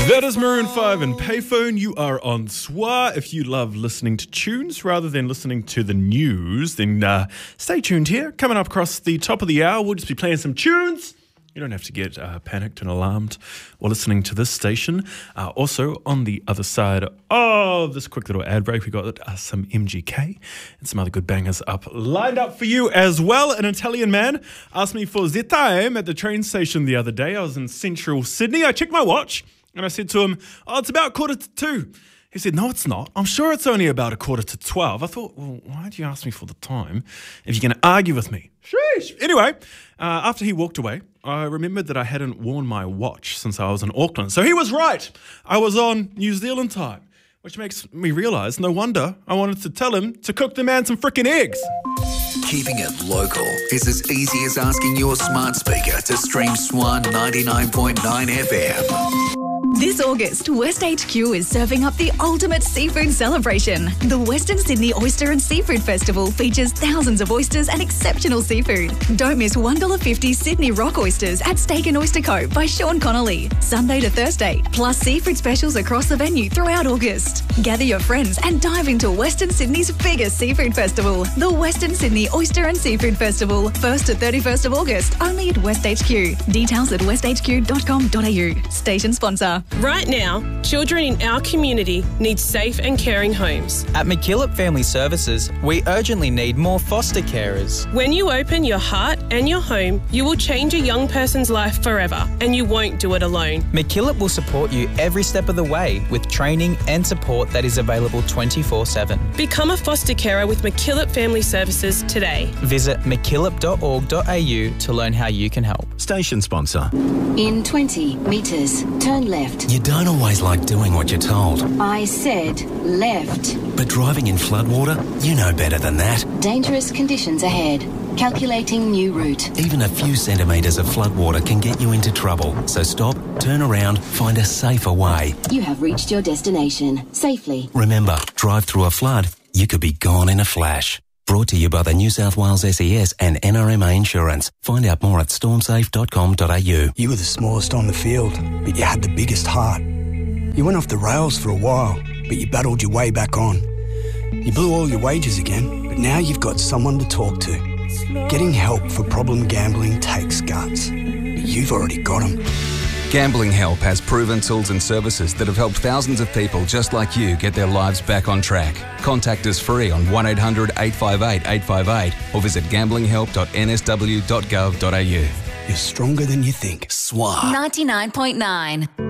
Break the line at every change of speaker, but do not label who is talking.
That is Maroon 5 and Payphone. You are on SWA. If you love listening to tunes rather than listening to the news, then stay tuned here. Coming up across the top of the hour, we'll just be playing some tunes. You don't have to get panicked and alarmed while listening to this station. Also, on the other side of this quick little ad break, we got some MGK and some other good bangers lined up for you as well. An Italian man asked me for the time at the train station the other day. I was in central Sydney. I checked my watch and I said to him, "Oh, it's about 1:45. He said, "No, it's not. I'm sure it's only about 11:45. I thought, well, why do you ask me for the time if you're going to argue with me? Sheesh. Anyway, after he walked away, I remembered that I hadn't worn my watch since I was in Auckland. So he was right. I was on New Zealand time, which makes me realise, no wonder I wanted to tell him to cook the man some freaking eggs.
Keeping it local is as easy as asking your smart speaker to stream Swan 99.9 FM.
This August, West HQ is serving up the ultimate seafood celebration. The Western Sydney Oyster and Seafood Festival features thousands of oysters and exceptional seafood. Don't miss $1.50 Sydney Rock Oysters at Steak and Oyster Co. by Sean Connolly, Sunday to Thursday, plus seafood specials across the venue throughout August. Gather your friends and dive into Western Sydney's biggest seafood festival, the Western Sydney Oyster and Seafood Festival, 1st to 31st of August, only at West HQ. Details at westhq.com.au. Station sponsor.
Right now, children in our community need safe and caring homes.
At McKillop Family Services, we urgently need more foster carers.
When you open your heart and your home, you will change a young person's life forever, and you won't do it alone.
McKillop will support you every step of the way with training and support that is available 24/7.
Become a foster carer with McKillop Family Services today.
Visit mckillop.org.au to learn how you can help.
Station sponsor.
In 20 metres, turn left.
You don't always like doing what you're told.
I said left.
But driving in floodwater, you know better than that.
Dangerous conditions ahead. Calculating new route.
Even a few centimetres of floodwater can get you into trouble. So stop, turn around, find a safer way.
You have reached your destination safely.
Remember, drive through a flood, you could be gone in a flash. Brought to you by the New South Wales SES and NRMA Insurance. Find out more at stormsafe.com.au.
You were the smallest on the field, but you had the biggest heart. You went off the rails for a while, but you battled your way back on. You blew all your wages again, but now you've got someone to talk to. Getting help for problem gambling takes guts, but you've already got them.
Gambling Help has proven tools and services that have helped thousands of people just like you get their lives back on track. Contact us free on 1800 858 858 or visit gamblinghelp.nsw.gov.au.
You're stronger than you think.
SWA.
99.9.